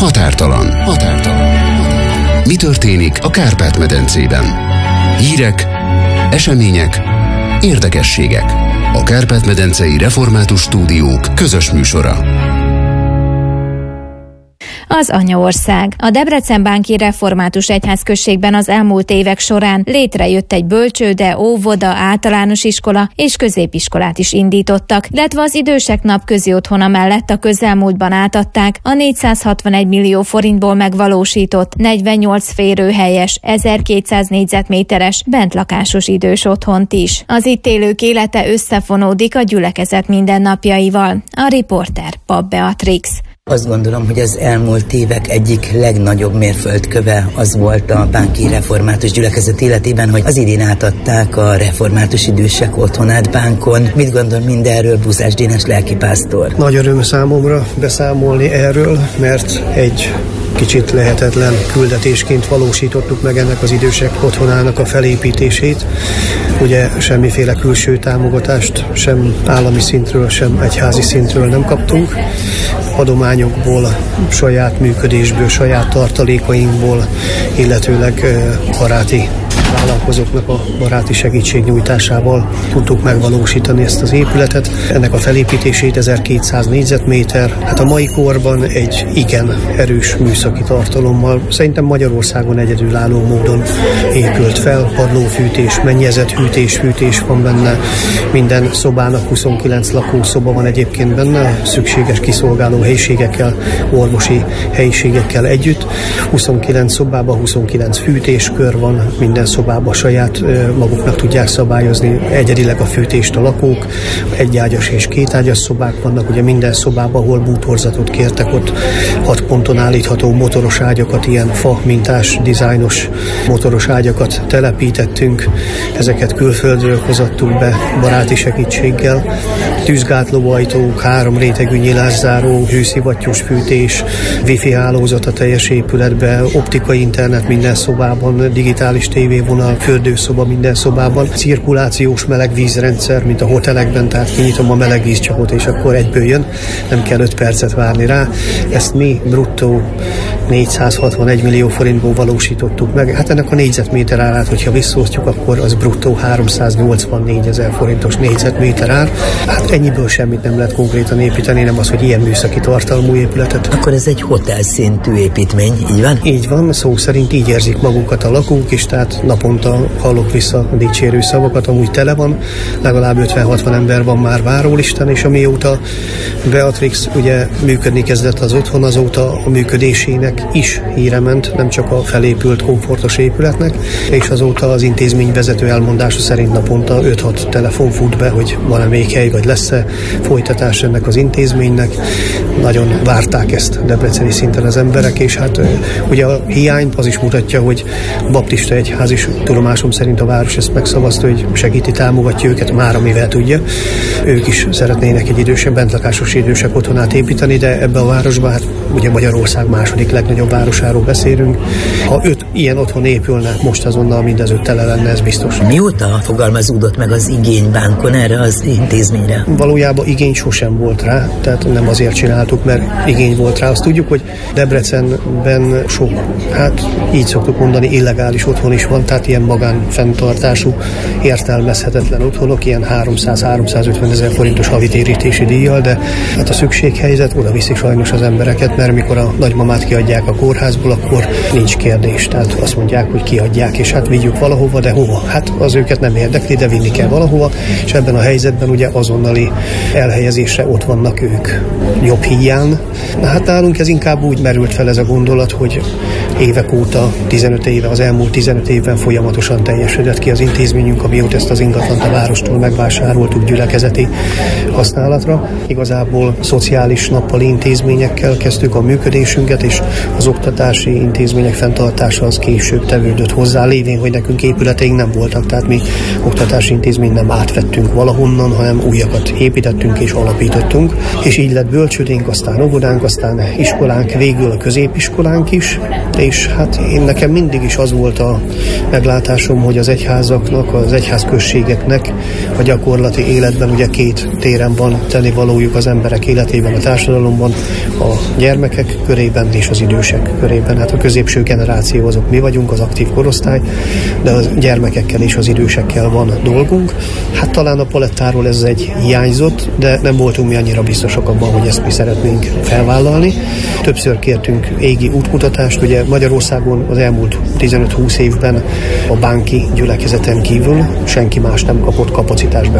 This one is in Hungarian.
határtalan. Mi történik a Kárpát-medencében? Hírek, események, érdekességek. A Kárpát-medencei Református Stúdiók közös műsora. Az anyaország. A Debrecen-Bánki Református Egyházközségben az elmúlt évek során létrejött egy bölcsőde, óvoda, általános iskola és középiskolát is indítottak, illetve az idősek napközi otthona mellett a közelmúltban átadták a 461 millió forintból megvalósított 48 férőhelyes, 1200 négyzetméteres bentlakásos idős otthont is. Az itt élők élete összefonódik a gyülekezet mindennapjaival. A riporter Papp Beatrix. Azt gondolom, hogy az elmúlt évek egyik legnagyobb mérföldköve az volt a Bánki Református Gyülekezet életében, hogy az idén átadták a református idősek otthonát Bánkon. Mit gondol mindenről Buszás Dénes lelkipásztor? Nagy öröm számomra beszámolni erről, mert egy kicsit lehetetlen küldetésként valósítottuk meg ennek az idősek otthonának a felépítését. Ugye semmiféle külső támogatást sem állami szintről, sem egyházi szintről nem kaptunk. Adományokból, saját működésből, saját tartalékainkból, illetőleg baráti vállalkozóknak a baráti segítségnyújtásával tudtuk megvalósítani ezt az épületet. Ennek a felépítését 1200 négyzetméter, hát a mai korban egy igen erős műszaki tartalommal, szerintem Magyarországon egyedülálló módon épült fel. Padlófűtés, mennyezetfűtés van benne, minden szobának 29 lakószoba van egyébként benne, szükséges kiszolgáló helyiségekkel, orvosi helyiségekkel együtt. 29 szobában 29 fűtéskör van, minden szobában saját maguknak tudják szabályozni egyedileg a fűtést a lakók, egyágyas és kétágyas szobák vannak, ugye minden szobában, ahol bútorzatot kértek, ott 6 ponton állítható motoros ágyakat, ilyen fa mintás, dizájnos motoros ágyakat telepítettünk, ezeket külföldről hozattuk be baráti segítséggel, tűzgátlóajtók, 3 rétegű nyilászáró, hőszivattyús fűtés, wifi hálózat a teljes épületben, optikai internet minden szobában, digitális tévévonal, fürdőszoba minden szobában, cirkulációs melegvízrendszer, mint a hotelekben, tehát kinyitom a melegvízcsapot, és akkor egyből jön, nem kell 5 percet várni rá. Ezt mi bruttó 461 millió forintból valósítottuk meg. Hát ennek a négyzetméter árát, hogyha visszaosztjuk, akkor az bruttó 384 000 forintos négyzetméter ár. Hát ennyiből semmit nem lehet konkrétan építeni, nem az, hogy ilyen műszaki tartalmú épületet. Akkor ez egy hotel szintű építmény, így van? Így van, szó szerint így érzik magukat a lakók is, tehát naponta hallok vissza dicsérő szavakat, amúgy tele van, legalább 50-60 ember van már várólistán, és amióta Beatrix ugye működni kezdett az otthon, azóta a működésének is híre ment, nem csak a felépült komfortos épületnek, és azóta az intézmény vezető elmondása szerint naponta 5-6 telefon fut be, hogy van-e még hely, vagy lesz-e folytatás ennek az intézménynek. Nagyon várták ezt debreceni szinten az emberek, és hát ugye a hiányt az is mutatja, hogy baptista egyház is, tudomásom szerint a város ezt megszavazta, hogy segíti, támogatja őket már, amivel tudja. Ők is szeretnének egy idősebb, bentlakásos idősek otthonát építeni, de ebbe a városba, hát ugye Magyarország második legnagyobb városáról beszélünk. Ha 5 ilyen otthon épülne, most azonnal mindez 5 tele lenne, ez biztos. Mióta fogalmazódott meg az igény Bánkon erre az intézményre? Valójában igény sosem volt rá, tehát nem azért csináltuk, mert igény volt rá. Azt tudjuk, hogy Debrecenben sok, hát így szoktuk mondani, illegális otthon is van, tehát ilyen magánfenntartású, értelmezhetetlen otthonok, ilyen 300-350 000 forintos havitérítési díjjal, de hát a szükséghelyzet oda viszi sajnos az embereket, mert mikor a nagymamát kiadják a kórházból, akkor nincs kérdés. Tehát azt mondják, hogy kiadják, és hát vigyük valahova, de hova? Hát az őket nem érdekli, de vinni kell valahova, és ebben a helyzetben ugye azonnali elhelyezésre ott vannak ők jobb híján. Na hát nálunk ez inkább úgy merült fel ez a gondolat, hogy évek óta, 15 éve, az elmúlt 15 évben folyamatosan teljesedett ki az intézményünk, amióta ezt az ingatlant a várostól megvásároltuk gyülekezeti használatra. Igazából szociális nappali intézményekkel kezdtük a működésünket, és az oktatási intézmények fenntartása az később tevődött hozzá, lévén, hogy nekünk épületeink nem voltak, tehát mi oktatási intézményt nem átvettünk valahonnan, hanem újakat építettünk és alapítottunk, és így lett bölcsődénk, aztán óvodánk, aztán iskolánk, végül a középiskolánk is, És hát nekem mindig is az volt a meglátásom, hogy az egyházaknak, az egyházközségeknek a gyakorlati életben ugye két téren van tennivalójuk az emberek életében, a társadalomban, a gyermekek körében és az idősek körében. Hát a középső generáció azok mi vagyunk, az aktív korosztály, de a gyermekekkel és az idősekkel van dolgunk. Hát talán a palettáról ez egy hiányzott, de nem voltunk mi annyira biztosak abban, hogy ezt mi szeretnénk felvállalni. Többször kértünk égi útmutatást, ugye Magyarországon az elmúlt 15-20 évben a bánki gyülekezeten kívül senki más nem kapott